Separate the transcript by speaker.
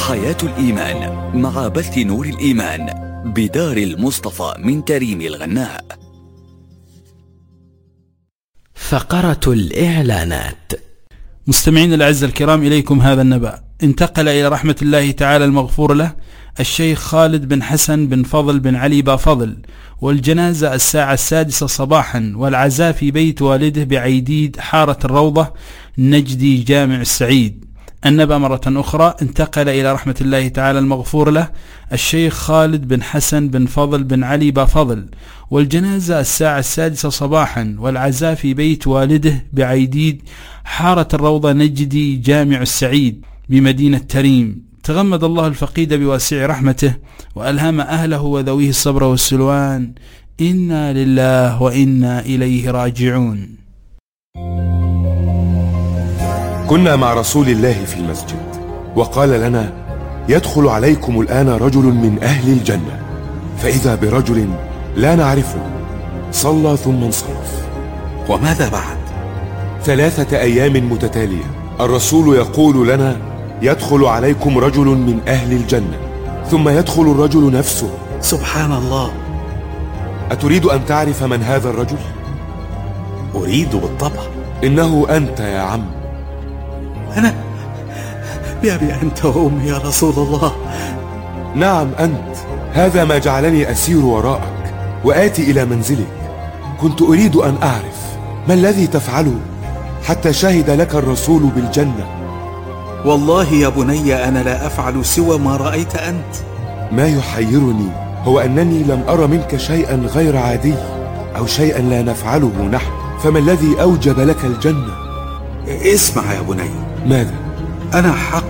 Speaker 1: حياة الإيمان مع بث نور الإيمان بدار المصطفى من تريم الغناء.
Speaker 2: فقرة الإعلانات.
Speaker 3: مستمعين الأعزاء الكرام، إليكم هذا النبأ. انتقل إلى رحمة الله تعالى المغفور له الشيخ خالد بن حسن بن فضل بن علي بافضل، والجنازة 6:00 صباحا، والعزاء في بيت والده بعيديد حارة الروضة نجدي جامع السعيد. النبأ مرة أخرى: انتقل إلى رحمة الله تعالى المغفور له الشيخ خالد بن حسن بن فضل بن علي بافضل، والجنازة 6:00 صباحا، والعزاء في بيت والده بعيديد حارة الروضة نجدي جامع السعيد بمدينة تريم. تغمد الله الفقيد بواسع رحمته، وألهم أهله وذويه الصبر والسلوان. إنا لله وإنا إليه راجعون.
Speaker 4: كنا مع رسول الله في المسجد، وقال لنا: يدخل عليكم الآن رجل من أهل الجنة. فإذا برجل لا نعرفه صلى ثم انصرف.
Speaker 5: وماذا بعد؟
Speaker 4: 3 أيام متتالية الرسول يقول لنا: يدخل عليكم رجل من أهل الجنة، ثم يدخل الرجل نفسه.
Speaker 5: سبحان الله.
Speaker 4: أتريد أن تعرف من هذا الرجل؟
Speaker 5: أريد بالطبع.
Speaker 4: إنه أنت يا عم.
Speaker 5: أنا؟ بأبي أنت وأمي يا رسول الله.
Speaker 4: نعم أنت. هذا ما جعلني أسير وراءك وآتي إلى منزلك. كنت أريد أن أعرف ما الذي تفعله حتى شهد لك الرسول بالجنة.
Speaker 5: والله يا بني أنا لا أفعل سوى ما رأيت أنت.
Speaker 4: ما يحيرني هو أنني لم أرى منك شيئا غير عادي، أو شيئا لا نفعله نحن. فما الذي أوجب لك الجنة؟
Speaker 5: اسمع يا بني.
Speaker 4: ماذا؟
Speaker 5: أنا حق